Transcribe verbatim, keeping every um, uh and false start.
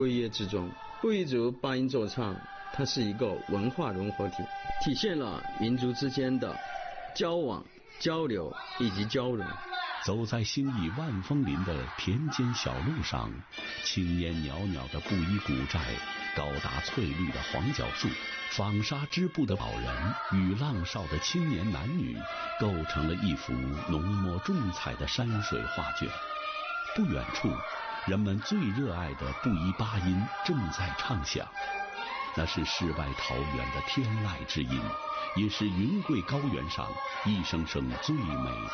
规约之中。布依族八音奏唱，它是一个文化融合体，体现了民族之间的交往、交流以及交融。 走在新义万峰林的田间小路上，青烟袅袅的布依古寨，高大翠绿的黄角树，纺纱织布的老人与浪哨的青年男女，构成了一幅浓墨重彩的山水画卷。不远处，人们最热爱的布依八音正在唱响，那是世外桃源的天籁之音，也是云贵高原上一声声最美